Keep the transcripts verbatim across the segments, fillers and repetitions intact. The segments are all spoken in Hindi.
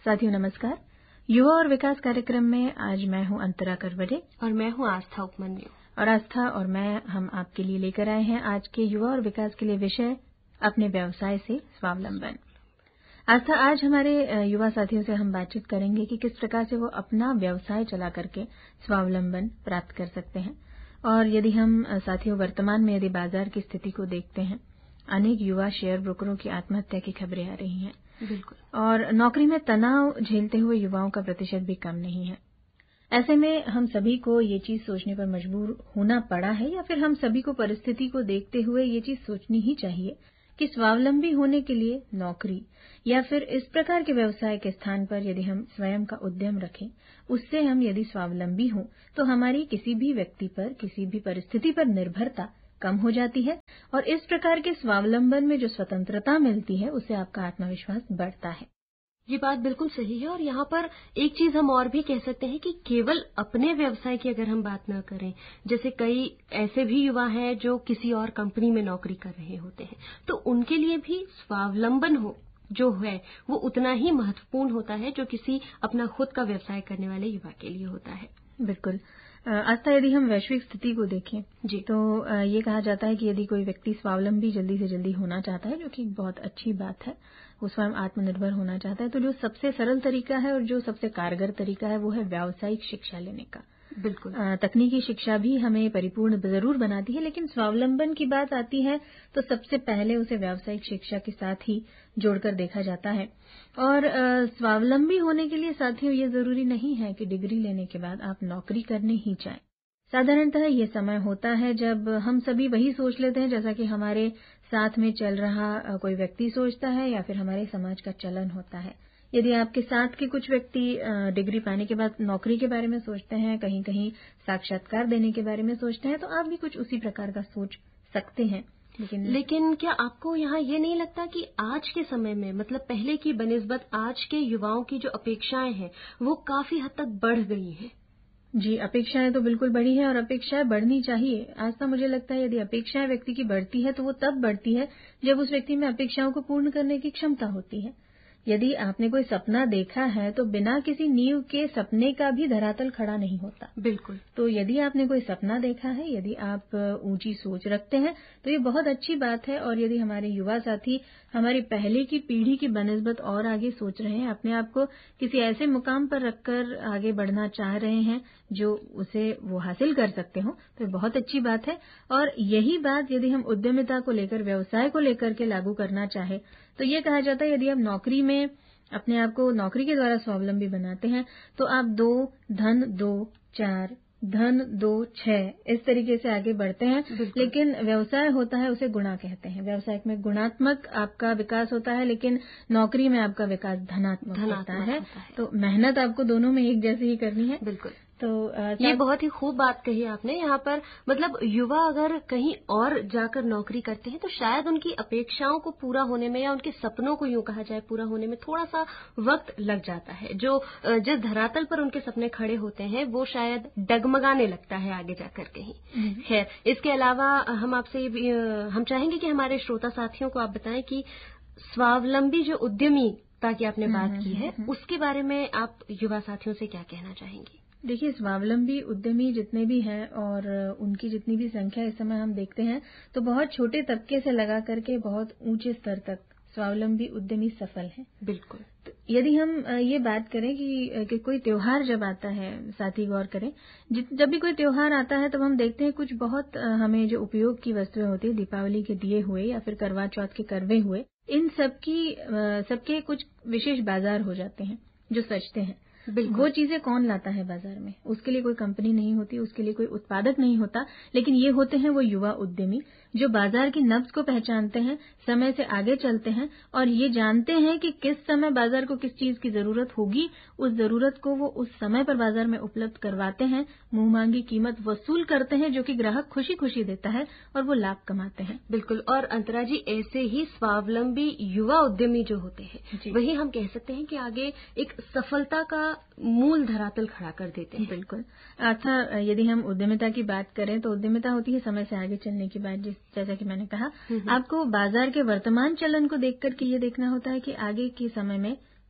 साथियों नमस्कार। युवा और विकास कार्यक्रम में आज मैं हूं अंतरा करवडे और मैं हूं आस्था उपमन्यु। और आस्था और मैं हम आपके लिए लेकर आए हैं आज के युवा और विकास के लिए विषय अपने व्यवसाय से स्वावलंबन। आस्था, आज हमारे युवा साथियों से हम बातचीत करेंगे कि किस प्रकार से वो अपना व्यवसाय चला करके स्वावलंबन प्राप्त कर सकते हैं। और यदि हम साथियों वर्तमान में यदि बाजार की स्थिति को देखते हैं, अनेक युवा शेयर ब्रोकरों की आत्महत्या की खबरें आ रही हैं। बिल्कुल। और नौकरी में तनाव झेलते हुए युवाओं का प्रतिशत भी कम नहीं है। ऐसे में हम सभी को ये चीज सोचने पर मजबूर होना पड़ा है, या फिर हम सभी को परिस्थिति को देखते हुए ये चीज सोचनी ही चाहिए कि स्वावलंबी होने के लिए नौकरी या फिर इस प्रकार के व्यवसाय के स्थान पर यदि हम स्वयं का उद्यम रखें, उससे हम यदि स्वावलंबी हों तो हमारी किसी भी व्यक्ति पर, किसी भी परिस्थिति पर निर्भरता कम हो जाती है। और इस प्रकार के स्वावलंबन में जो स्वतंत्रता मिलती है, उससे आपका आत्मविश्वास बढ़ता है। ये बात बिल्कुल सही है। और यहाँ पर एक चीज हम और भी कह सकते हैं कि केवल अपने व्यवसाय की अगर हम बात न करें, जैसे कई ऐसे भी युवा हैं जो किसी और कंपनी में नौकरी कर रहे होते हैं, तो उनके लिए भी स्वावलंबन हो जो है वो उतना ही महत्वपूर्ण होता है जो किसी अपना खुद का व्यवसाय करने वाले युवा के लिए होता है। बिल्कुल। आस्था, यदि हम वैश्विक स्थिति को देखें जी तो ये कहा जाता है कि यदि कोई व्यक्ति स्वावलंबी जल्दी से जल्दी होना चाहता है, जो कि बहुत अच्छी बात है, वो स्वयं आत्मनिर्भर होना चाहता है, तो जो सबसे सरल तरीका है और जो सबसे कारगर तरीका है वो है व्यावसायिक शिक्षा लेने का। बिल्कुल। तकनीकी शिक्षा भी हमें परिपूर्ण जरूर बनाती है, लेकिन स्वावलंबन की बात आती है तो सबसे पहले उसे व्यावसायिक शिक्षा के साथ ही जोड़कर देखा जाता है। और स्वावलंबी होने के लिए साथियों ये जरूरी नहीं है कि डिग्री लेने के बाद आप नौकरी करने ही जाएं। साधारणतः ये समय होता है जब हम सभी वही सोच लेते हैं जैसा कि हमारे साथ में चल रहा कोई व्यक्ति सोचता है या फिर हमारे समाज का चलन होता है। यदि आपके साथ के कुछ व्यक्ति डिग्री पाने के बाद नौकरी के बारे में सोचते हैं, कहीं कहीं साक्षात्कार देने के बारे में सोचते हैं, तो आप भी कुछ उसी प्रकार का सोच सकते हैं। लेकिन लेकिन क्या आपको यहाँ ये नहीं लगता कि आज के समय में, मतलब पहले की बनिस्बत आज के युवाओं की जो अपेक्षाएं हैं वो काफी हद तक बढ़ गई हैं? जी, अपेक्षाएं तो बिल्कुल बढ़ी है और अपेक्षाएं बढ़नी चाहिए। आज तो मुझे लगता है यदि अपेक्षाएं व्यक्ति की बढ़ती है तो वो तब बढ़ती है जब उस व्यक्ति में अपेक्षाओं को पूर्ण करने की क्षमता होती है। यदि आपने कोई सपना देखा है तो बिना किसी नींव के सपने का भी धरातल खड़ा नहीं होता। बिल्कुल। तो यदि आपने कोई सपना देखा है, यदि आप ऊंची सोच रखते हैं तो ये बहुत अच्छी बात है। और यदि हमारे युवा साथी हमारी पहले की पीढ़ी की बनिस्बत और आगे सोच रहे हैं, अपने आप को किसी ऐसे मुकाम पर रखकर आगे बढ़ना चाह रहे हैं जो उसे वो हासिल कर सकते हो, तो बहुत अच्छी बात है। और यही बात यदि हम उद्यमिता को लेकर, व्यवसाय को लेकर के लागू करना चाहे तो ये कहा जाता है यदि आप नौकरी में अपने आप को नौकरी के द्वारा स्वावलंबी बनाते हैं तो आप दो धन दो चार धन दो छह इस तरीके से आगे बढ़ते हैं। लेकिन व्यवसाय होता है उसे गुणा कहते हैं। व्यवसाय में गुणात्मक आपका विकास होता है, लेकिन नौकरी में आपका विकास धनात्मक होता है। तो मेहनत आपको दोनों में एक जैसी ही करनी है। बिल्कुल। तो ये बहुत ही खूब बात कही आपने। यहाँ पर मतलब युवा अगर कहीं और जाकर नौकरी करते हैं तो शायद उनकी अपेक्षाओं को पूरा होने में या उनके सपनों को यूं कहा जाए पूरा होने में थोड़ा सा वक्त लग जाता है। जो जिस धरातल पर उनके सपने खड़े होते हैं वो शायद डगमगाने लगता है आगे जाकर कहीं। खैर, इसके अलावा हम आपसे हम चाहेंगे कि हमारे श्रोता साथियों को आप बताएं कि स्वावलंबी जो उद्यमिता की आपने बात की है उसके बारे में आप युवा साथियों से क्या कहना चाहेंगे? देखिए, स्वावलंबी उद्यमी जितने भी हैं और उनकी जितनी भी संख्या इस समय हम देखते हैं तो बहुत छोटे तबके से लगा करके बहुत ऊंचे स्तर तक स्वावलंबी उद्यमी सफल हैं। बिल्कुल। तो यदि हम ये बात करें कि, कि कोई त्योहार जब आता है, साथी गौर करें, जब भी कोई त्योहार आता है तब हम देखते हैं कुछ बहुत हमें जो उपयोग की वस्तुएं होती है, दीपावली के दिए हुए या फिर करवा चौथ के करवे हुए, इन सबकी सबके कुछ विशेष बाजार हो जाते हैं जो सजते हैं। वो चीजें कौन लाता है बाजार में? उसके लिए कोई कंपनी नहीं होती, उसके लिए कोई उत्पादक नहीं होता, लेकिन ये होते हैं वो युवा उद्यमी जो बाजार की नब्ज को पहचानते हैं, समय से आगे चलते हैं और ये जानते हैं कि किस समय बाजार को किस चीज की जरूरत होगी। उस जरूरत को वो उस समय पर बाजार में उपलब्ध करवाते हैं, मुंह मांगी कीमत वसूल करते हैं जो कि ग्राहक खुशी खुशी देता है और वो लाभ कमाते हैं। बिल्कुल। और अंतरा जी, ऐसे ही स्वावलंबी युवा उद्यमी जो होते हैं वही हम कह सकते हैं कि आगे एक सफलता का मूल धरातल खड़ा कर देते हैं। बिल्कुल। अच्छा, यदि हम उद्यमिता की बात करें तो उद्यमिता होती है समय से आगे चलने की बात। जिस जैसा कि मैंने कहा, आपको बाजार के वर्तमान चलन को देख करके ये देखना होता है कि आगे के समय में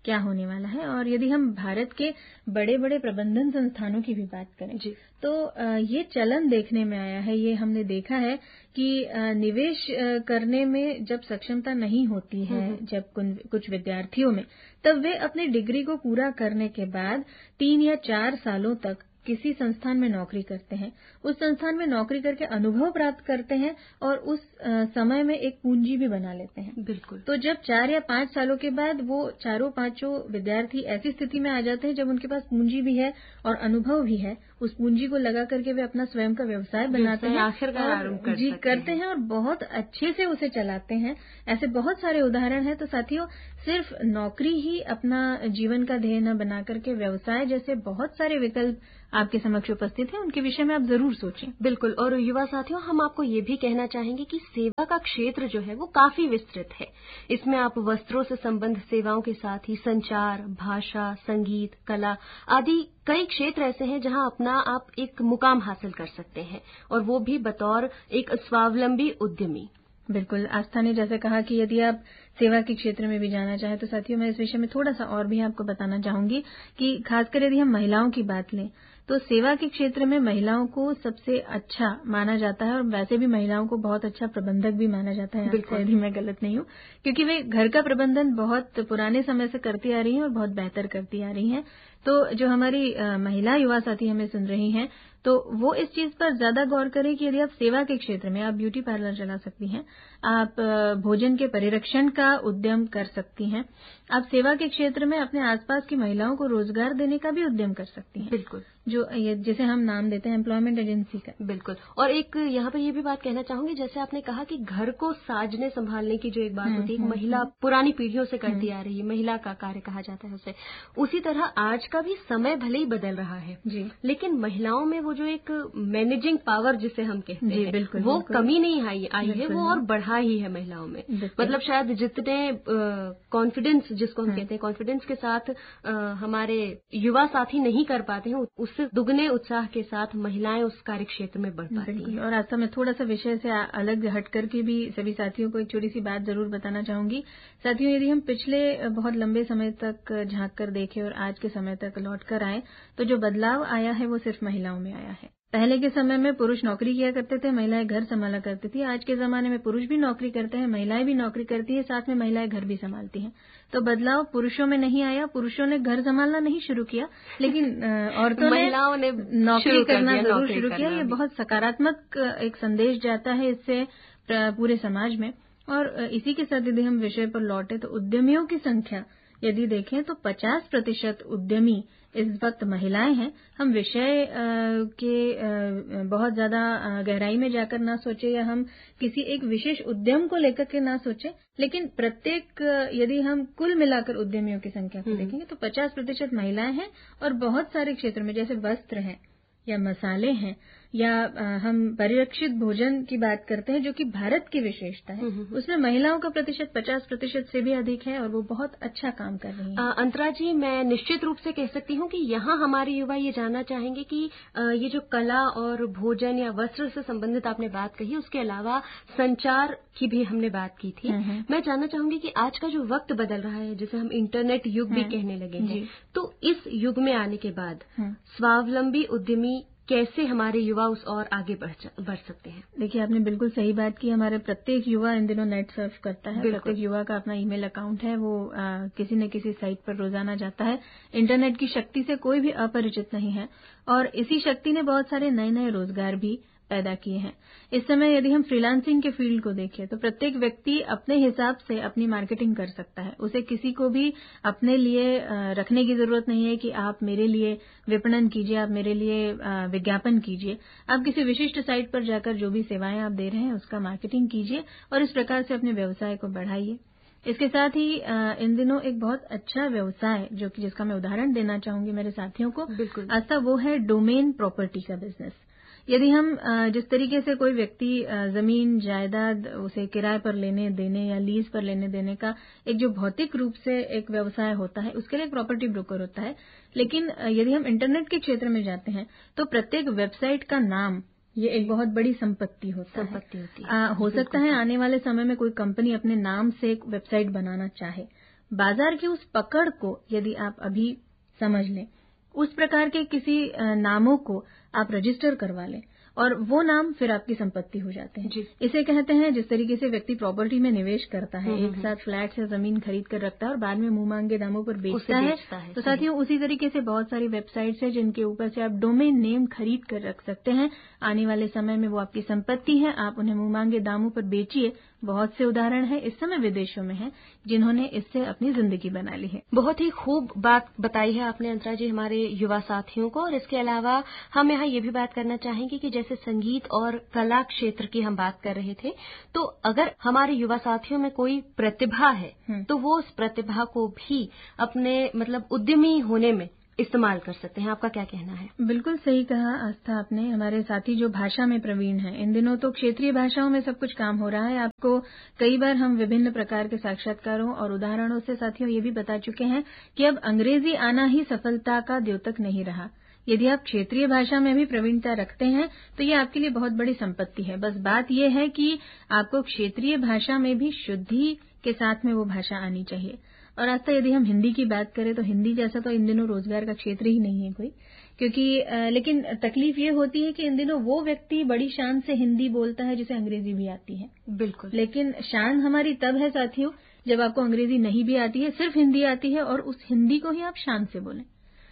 क्या होने वाला है। और यदि हम भारत के बड़े बड़े प्रबंधन संस्थानों की भी बात करें जी, तो ये चलन देखने में आया है, ये हमने देखा है कि निवेश करने में जब सक्षमता नहीं होती है जब कुछ विद्यार्थियों में, तब वे अपनी डिग्री को पूरा करने के बाद तीन या चार सालों तक किसी संस्थान में नौकरी करते हैं। उस संस्थान में नौकरी करके अनुभव प्राप्त करते हैं और उस आ, समय में एक पूंजी भी बना लेते हैं। बिल्कुल। तो जब चार या पांच सालों के बाद वो चारों पांचों विद्यार्थी ऐसी स्थिति में आ जाते हैं जब उनके पास पूंजी भी है और अनुभव भी है, उस पूंजी को लगा करके वे अपना स्वयं का व्यवसाय बनाते हैं, आखिरकार आरंभ कर जी करते हैं और बहुत अच्छे से उसे चलाते हैं। ऐसे बहुत सारे उदाहरण हैं। तो साथियों, सिर्फ नौकरी ही अपना जीवन का ध्येय न बना करके व्यवसाय जैसे बहुत सारे विकल्प आपके समक्ष उपस्थित हैं, उनके विषय में आप जरूर सोचें। बिल्कुल। और युवा साथियों, हम आपको ये भी कहना चाहेंगे कि सेवा का क्षेत्र जो है वो काफी विस्तृत है। इसमें आप वस्त्रों से संबंध सेवाओं के साथ ही संचार, भाषा, संगीत, कला आदि कई क्षेत्र ऐसे हैं जहां अपना आप एक मुकाम हासिल कर सकते हैं, और वो भी बतौर एक स्वावलंबी उद्यमी। बिल्कुल। आस्था ने जैसे कहा कि यदि आप सेवा के क्षेत्र में भी जाना चाहें, तो साथियों मैं इस विषय में थोड़ा सा और भी आपको बताना चाहूंगी कि खासकर यदि हम महिलाओं की बात लें तो सेवा के क्षेत्र में महिलाओं को सबसे अच्छा माना जाता है, और वैसे भी महिलाओं को बहुत अच्छा प्रबंधक भी माना जाता है, यदि मैं गलत नहीं हूं, क्योंकि वे घर का प्रबंधन बहुत पुराने समय से करती आ रही हैं और बहुत बेहतर करती आ रही हैं। तो जो हमारी महिला युवा साथी हमें सुन रही हैं, तो वो इस चीज पर ज्यादा गौर करें कि यदि आप सेवा के क्षेत्र में, आप ब्यूटी पार्लर चला सकती हैं, आप भोजन के परिरक्षण का उद्यम कर सकती हैं, आप सेवा के क्षेत्र में अपने आसपास की महिलाओं को रोजगार देने का भी उद्यम कर सकती हैं। बिल्कुल। जो जिसे हम नाम देते हैं एम्प्लॉयमेंट एजेंसी का। बिल्कुल। और एक यहाँ पर ये भी बात कहना चाहूंगी, जैसे आपने कहा कि घर को साजने संभालने की जो एक बात होती है, महिला पुरानी पीढ़ियों से करती आ रही है, महिला का कार्य कहा जाता है उसे, उसी तरह आज का भी समय भले ही बदल रहा है जी, लेकिन महिलाओं में वो जो एक मैनेजिंग पावर जिसे हम कहते हैं, बिल्कुल, वो बिल्कुल, कमी नहीं आई आई है, वो और बढ़ा ही है महिलाओं में। मतलब शायद जितने कॉन्फिडेंस जिसको हम कहते हैं, कॉन्फिडेंस के साथ आ, हमारे युवा साथी नहीं कर पाते हैं, उससे दुगने उत्साह के साथ महिलाएं उस कार्य क्षेत्र में बढ़ पाती हैं। और आज मैं थोड़ा सा विषय से अलग हट करके भी सभी साथियों को एक छोटी सी बात जरूर बताना चाहूंगी। साथियों, यदि हम पिछले बहुत लंबे समय तक झांक कर देखें और आज के समय तक लौट कर आए, तो जो बदलाव आया है वो सिर्फ महिलाओं में आया है। पहले के समय में पुरुष नौकरी किया करते थे, महिलाएं घर संभाला करती थी। आज के जमाने में पुरुष भी नौकरी करते हैं, महिलाएं भी नौकरी करती है, साथ में महिलाएं घर भी संभालती हैं। तो बदलाव पुरुषों में नहीं आया, पुरुषों ने घर संभालना नहीं शुरू किया, लेकिन औरतों ने नौकरी करना जरूर शुरू किया। ये बहुत सकारात्मक एक संदेश जाता है इससे पूरे समाज में। और इसी के साथ यदि हम विषय पर लौटे तो उद्यमियों की संख्या यदि देखें तो पचास प्रतिशत उद्यमी इस वक्त महिलाएं हैं। हम विषय के बहुत ज्यादा गहराई में जाकर ना सोचे या हम किसी एक विशेष उद्यम को लेकर के ना सोचे, लेकिन प्रत्येक यदि हम कुल मिलाकर उद्यमियों की संख्या को देखेंगे तो पचास प्रतिशत महिलाएं हैं। और बहुत सारे क्षेत्रों में जैसे वस्त्र हैं या मसाले हैं या हम परिरक्षित भोजन की बात करते हैं जो कि भारत की विशेषता है, उसमें महिलाओं का प्रतिशत पचास प्रतिशत से भी अधिक है और वो बहुत अच्छा काम कर रही हैं। अंतरा जी, मैं निश्चित रूप से कह सकती हूँ कि यहाँ हमारे युवा ये जानना चाहेंगे कि ये जो कला और भोजन या वस्त्र से संबंधित आपने बात कही, उसके अलावा संचार की भी हमने बात की थी। मैं जानना चाहूंगी कि आज का जो वक्त बदल रहा है, जिसे हम इंटरनेट युग भी कहने लगे हैं, तो इस युग में आने के बाद स्वावलंबी उद्यमी कैसे हमारे युवा उस और आगे बढ़ बढ़ सकते हैं? देखिए, आपने बिल्कुल सही बात की। हमारे प्रत्येक युवा इन दिनों नेट सर्फ करता है। प्रत्येक युवा का अपना ईमेल अकाउंट है, वो आ, किसी न किसी साइट पर रोजाना जाता है। इंटरनेट की शक्ति से कोई भी अपरिचित नहीं है और इसी शक्ति ने बहुत सारे नए नए रोजगार भी पैदा किए हैं। इस समय यदि हम फ्रीलांसिंग के फील्ड को देखें तो प्रत्येक व्यक्ति अपने हिसाब से अपनी मार्केटिंग कर सकता है। उसे किसी को भी अपने लिए रखने की जरूरत नहीं है कि आप मेरे लिए विपणन कीजिए, आप मेरे लिए विज्ञापन कीजिए। आप किसी विशिष्ट साइट पर जाकर जो भी सेवाएं आप दे रहे हैं उसका मार्केटिंग कीजिए और इस प्रकार से अपने व्यवसाय को बढ़ाइए। इसके साथ ही इन दिनों एक बहुत अच्छा व्यवसाय जो कि जिसका मैं उदाहरण देना चाहूंगी मेरे साथियों को, बिल्कुल आस्था, वो है डोमेन प्रॉपर्टी का बिजनेस। यदि हम जिस तरीके से कोई व्यक्ति जमीन जायदाद उसे किराए पर लेने देने या लीज पर लेने देने का एक जो भौतिक रूप से एक व्यवसाय होता है, उसके लिए एक प्रॉपर्टी ब्रोकर होता है। लेकिन यदि हम इंटरनेट के क्षेत्र में जाते हैं तो प्रत्येक वेबसाइट का नाम ये एक बहुत बड़ी संपत्ति होता है। संपत्ति होती है। आ, हो सकता है आने वाले समय में कोई कंपनी अपने नाम से एक वेबसाइट बनाना चाहे, बाजार की उस पकड़ को यदि आप अभी समझ लें, उस प्रकार के किसी नामों को आप रजिस्टर करवा लें और वो नाम फिर आपकी संपत्ति हो जाते हैं। इसे कहते हैं, जिस तरीके से व्यक्ति प्रॉपर्टी में निवेश करता है, एक साथ फ्लैट या जमीन खरीद कर रखता है और बाद में मुंह मांगे दामों पर बेचता है, है तो साथियों उसी तरीके से बहुत सारी वेबसाइट्स हैं जिनके ऊपर से आप डोमेन नेम खरीद कर रख सकते हैं। आने वाले समय में वो आपकी संपत्ति है, आप उन्हें मुंह मांगे दामों पर बेचिए। बहुत से उदाहरण है इस समय विदेशों में हैं जिन्होंने इससे अपनी जिंदगी बना ली है। बहुत ही खूब बात बताई है आपने अंतरा जी हमारे युवा साथियों को। और इसके अलावा हम यहाँ ये भी बात करना चाहेंगे कि जैसे संगीत और कला क्षेत्र की हम बात कर रहे थे, तो अगर हमारे युवा साथियों में कोई प्रतिभा है तो वो उस प्रतिभा को भी अपने मतलब उद्यमी होने में इस्तेमाल कर सकते हैं। आपका क्या कहना है? बिल्कुल सही कहा आस्था आपने। हमारे साथी जो भाषा में प्रवीण हैं, इन दिनों तो क्षेत्रीय भाषाओं में सब कुछ काम हो रहा है। आपको कई बार हम विभिन्न प्रकार के साक्षात्कारों और उदाहरणों से साथियों ये भी बता चुके हैं कि अब अंग्रेजी आना ही सफलता का द्योतक नहीं रहा। यदि आप क्षेत्रीय भाषा में भी प्रवीणता रखते हैं तो ये आपके लिए बहुत बड़ी संपत्ति है। बस बात यह है कि आपको क्षेत्रीय भाषा में भी शुद्धि के साथ में वो भाषा आनी चाहिए। और आज तक यदि हम हिंदी की बात करें तो हिंदी जैसा तो इन दिनों रोजगार का क्षेत्र ही नहीं है कोई, क्योंकि आ, लेकिन तकलीफ ये होती है कि इन दिनों वो व्यक्ति बड़ी शान से हिंदी बोलता है जिसे अंग्रेजी भी आती है। बिल्कुल। लेकिन शान हमारी तब है साथियों जब आपको अंग्रेजी नहीं भी आती है, सिर्फ हिंदी आती है और उस हिंदी को ही आप शान से बोलें,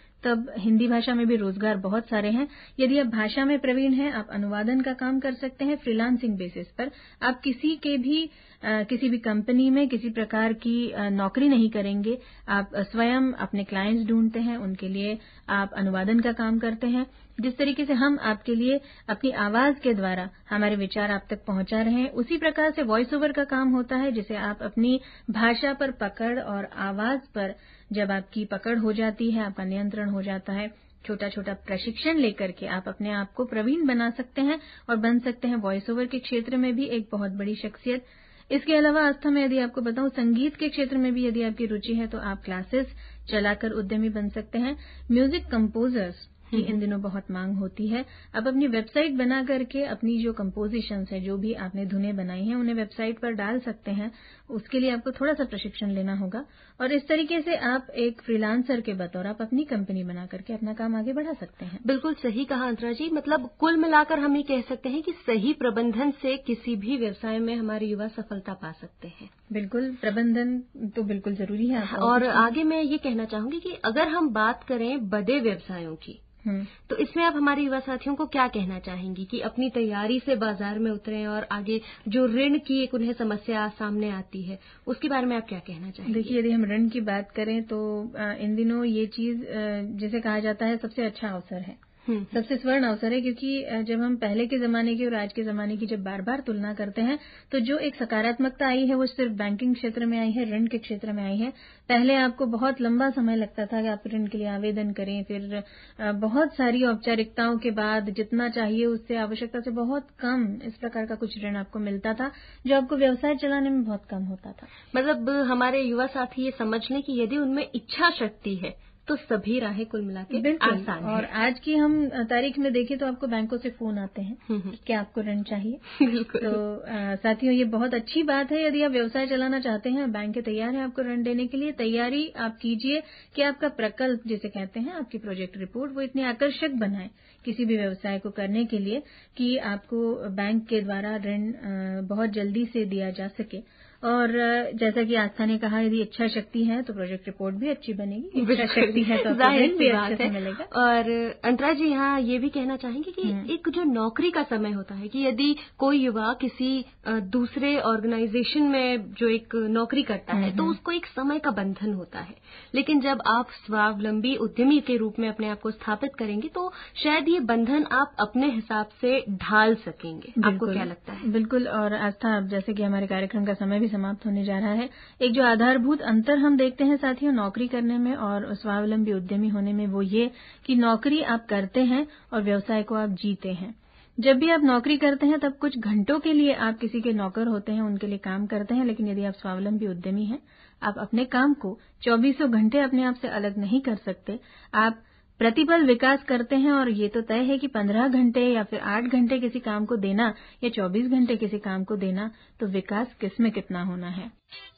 तब हिंदी भाषा में भी रोजगार बहुत सारे हैं। यदि आप भाषा में प्रवीण हैं, आप अनुवादन का काम कर सकते हैं फ्रीलांसिंग बेसिस पर। आप किसी के भी आ, किसी भी कंपनी में किसी प्रकार की आ, नौकरी नहीं करेंगे। आप स्वयं अपने क्लाइंट्स ढूंढते हैं, उनके लिए आप अनुवादन का काम करते हैं। जिस तरीके से हम आपके लिए अपनी आवाज के द्वारा हमारे विचार आप तक पहुंचा रहे हैं, उसी प्रकार से वॉइस ओवर का काम होता है, जिसे आप अपनी भाषा पर पकड़ और आवाज पर जब आपकी पकड़ हो जाती है, आपका नियंत्रण हो जाता है, छोटा छोटा प्रशिक्षण लेकर के आप अपने आप को प्रवीण बना सकते हैं और बन सकते हैं वॉइस ओवर के क्षेत्र में भी एक बहुत बड़ी शख्सियत। इसके अलावा आस्था में यदि आपको बताऊं, संगीत के क्षेत्र में भी यदि आपकी रुचि है तो आप क्लासेस चलाकर उद्यमी बन सकते हैं। म्यूजिक कंपोजर्स की इन दिनों बहुत मांग होती है। अब अपनी वेबसाइट बना करके अपनी जो कंपोजिशंस है, जो भी आपने धुनें बनाई हैं, उन्हें वेबसाइट पर डाल सकते हैं। उसके लिए आपको थोड़ा सा प्रशिक्षण लेना होगा और इस तरीके से आप एक फ्रीलांसर के बतौर आप अपनी कंपनी बना करके अपना काम आगे बढ़ा सकते हैं। बिल्कुल सही कहा अंतरा जी। मतलब कुल मिलाकर हम ये कह सकते हैं कि सही प्रबंधन से किसी भी व्यवसाय में हमारे युवा सफलता पा सकते हैं। बिल्कुल, प्रबंधन तो बिल्कुल जरूरी है। और आगे मैं ये कहना चाहूंगी कि अगर हम बात करें बड़े व्यवसायों की, तो इसमें आप हमारे युवा साथियों को क्या कहना चाहेंगी कि अपनी तैयारी से बाजार में उतरें और आगे जो ऋण की एक उन्हें समस्या सामने आती है उसके बारे में आप क्या कहना चाहेंगे? देखिए, यदि हम ऋण की बात करें तो इन दिनों ये चीज जिसे कहा जाता है सबसे अच्छा अवसर है, सबसे स्वर्ण अवसर है, क्योंकि जब हम पहले के जमाने की और आज के जमाने की जब बार बार तुलना करते हैं तो जो एक सकारात्मकता आई है वो सिर्फ बैंकिंग क्षेत्र में आई है, ऋण के क्षेत्र में आई है। पहले आपको बहुत लंबा समय लगता था कि आप ऋण के लिए आवेदन करें, फिर बहुत सारी औपचारिकताओं के बाद जितना चाहिए उससे आवश्यकता से बहुत कम इस प्रकार का कुछ ऋण आपको मिलता था, जो आपको व्यवसाय चलाने में बहुत कम होता था। मतलब हमारे युवा साथी ये समझ लें कि यदि उनमें इच्छा शक्ति है तो सभी राहें कुल मिला के आसान है। और आज की हम तारीख में देखें तो आपको बैंकों से फोन आते हैं कि आपको ऋण चाहिए। बिल्कुल। तो आ, साथियों ये बहुत अच्छी बात है। यदि आप व्यवसाय चलाना चाहते हैं, बैंक तैयार है आपको ऋण देने के लिए। तैयारी आप कीजिए कि आपका प्रकल्प जिसे कहते हैं, आपकी प्रोजेक्ट रिपोर्ट, वो इतनी आकर्षक बनाए किसी भी व्यवसाय को करने के लिए कि आपको बैंक के द्वारा ऋण बहुत जल्दी से दिया जा सके। और जैसा कि आस्था ने कहा, यदि इच्छा शक्ति है तो प्रोजेक्ट रिपोर्ट भी अच्छी बनेगी, इच्छा शक्ति है तो ऋण भी अच्छे से मिलेगा। और अंतरा जी यहाँ ये भी कहना चाहेंगे कि एक जो नौकरी का समय होता है कि यदि कोई युवा किसी दूसरे ऑर्गेनाइजेशन में जो एक नौकरी करता है तो उसको एक समय का बंधन होता है, लेकिन जब आप स्वावलंबी उद्यमी के रूप में अपने आप को स्थापित करेंगे तो शायद ये बंधन आप अपने हिसाब से ढाल सकेंगे। आपको क्या लगता है? बिल्कुल। और आस्था, जैसे कि हमारे कार्यक्रम का समय भी समाप्त होने जा रहा है, एक जो आधारभूत अंतर हम देखते हैं साथियों नौकरी करने में और स्वावलंबी उद्यमी होने में, वो ये कि नौकरी आप करते हैं और व्यवसाय को आप जीते हैं। जब भी आप नौकरी करते हैं तब कुछ घंटों के लिए आप किसी के नौकर होते हैं, उनके लिए काम करते हैं, लेकिन यदि आप स्वावलंबी उद्यमी हैं, आप अपने काम को चौबीसों घंटे अपने आप से अलग नहीं कर सकते। आप प्रतिपल विकास करते हैं और ये तो तय है कि पंद्रह घंटे या फिर आठ घंटे किसी काम को देना या चौबीस घंटे किसी काम को देना, तो विकास किसमें कितना होना है।